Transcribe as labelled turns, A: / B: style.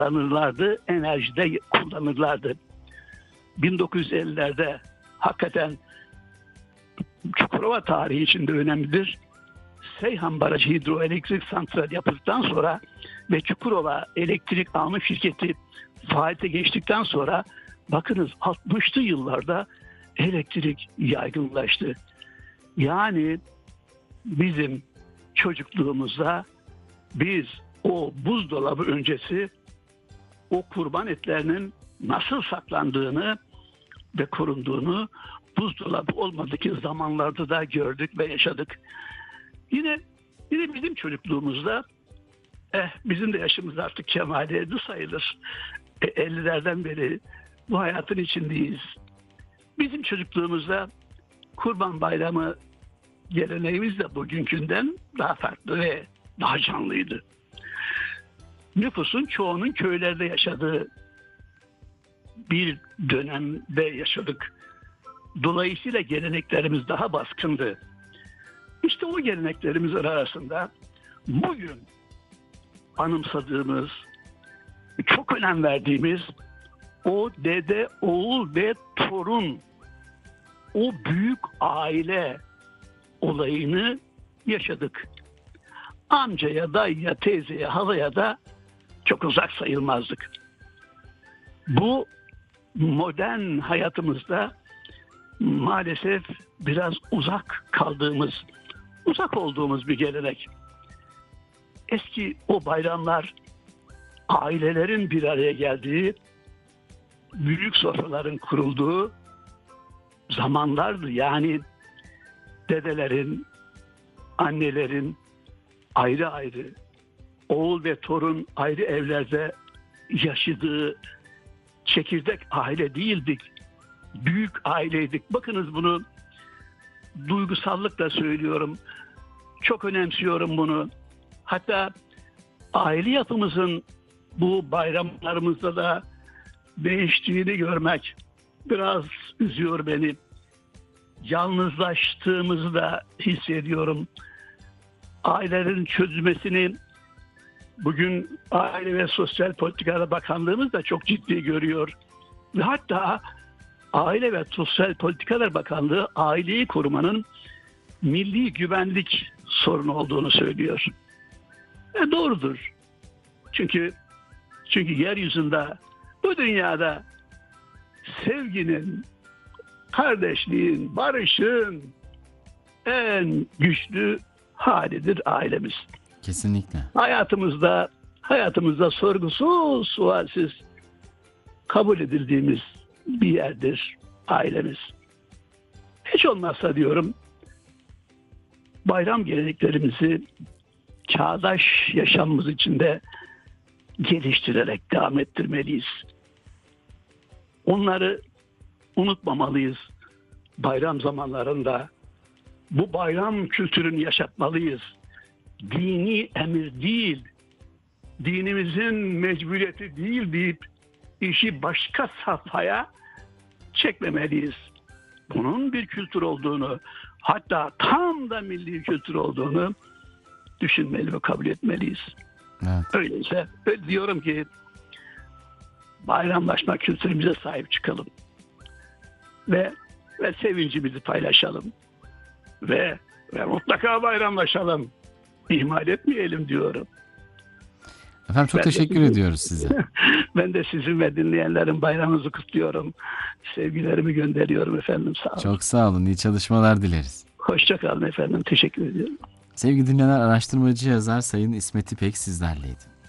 A: kullanırlardı, enerjide kullanırlardı. 1950'lerde hakikaten Çukurova tarihi içinde önemlidir. Seyhan Barajı hidroelektrik santrali yapıldıktan sonra ve Çukurova elektrik alma şirketi faaliyete geçtikten sonra bakınız 60'lı yıllarda elektrik yaygınlaştı. Yani bizim çocukluğumuzda biz o buzdolabı öncesi o kurban etlerinin nasıl saklandığını ve korunduğunu buzdolabı olmadığı zamanlarda da gördük ve yaşadık. Yine bizim çocukluğumuzda bizim de yaşımız artık kemale erdi sayılır. 50'lerden beri bu hayatın içindeyiz. Bizim çocukluğumuzda Kurban Bayramı geleneğimiz de bugünkünden daha farklı ve daha canlıydı. Nüfusun çoğunun köylerde yaşadığı bir dönemde yaşadık. Dolayısıyla geleneklerimiz daha baskındı. İşte o geleneklerimizin arasında bugün anımsadığımız, çok önem verdiğimiz o dede, oğul ve torun, o büyük aile olayını yaşadık. Amcaya, dayıya, teyzeye, halaya da çok uzak sayılmazdık. Bu modern hayatımızda maalesef biraz uzak olduğumuz bir gelenek. Eski o bayramlar ailelerin bir araya geldiği, büyük sofraların kurulduğu zamanlardı. Yani dedelerin, annelerin ayrı ayrı, oğul ve torun ayrı evlerde yaşadığı çekirdek aile değildik. Büyük aileydik. Bakınız bunu duygusallıkla söylüyorum. Çok önemsiyorum bunu. Hatta aile yapımızın bu bayramlarımızda da değiştiğini görmek biraz üzüyor beni. Yalnızlaştığımızı da hissediyorum. Ailelerin çözülmesini bugün Aile ve Sosyal Politikalar Bakanlığımız da çok ciddi görüyor. Ve hatta Aile ve Sosyal Politikalar Bakanlığı aileyi korumanın milli güvenlik sorunu olduğunu söylüyor. Doğrudur. Çünkü yeryüzünde, bu dünyada sevginin, kardeşliğin, barışın en güçlü halidir ailemiz.
B: Kesinlikle.
A: Hayatımızda sorgusuz, sualsiz kabul edildiğimiz bir yerdir ailemiz. Hiç olmazsa diyorum, bayram geleneklerimizi çağdaş yaşamımız içinde geliştirerek devam ettirmeliyiz. Onları unutmamalıyız. Bayram zamanlarında bu bayram kültürünü yaşatmalıyız. Dini emir değil, dinimizin mecburiyeti değil deyip işi başka safhaya çekmemeliyiz. Bunun bir kültür olduğunu, hatta tam da milli kültür olduğunu düşünmeli ve kabul etmeliyiz.
B: Evet.
A: Öyleyse diyorum ki bayramlaşma kültürümüze sahip çıkalım. Ve sevincimizi paylaşalım. Ve mutlaka bayramlaşalım. İhmal etmeyelim diyorum.
B: Efendim çok teşekkür ediyoruz size.
A: Ben de sizin ve dinleyenlerin bayramınızı kutluyorum. Sevgilerimi gönderiyorum efendim. Sağ olun.
B: Çok sağ olun. İyi çalışmalar dileriz.
A: Hoşça kalın efendim. Teşekkür ediyorum.
B: Sevgili dinleyenler, araştırmacı yazar Sayın İsmet İpek sizlerleydi.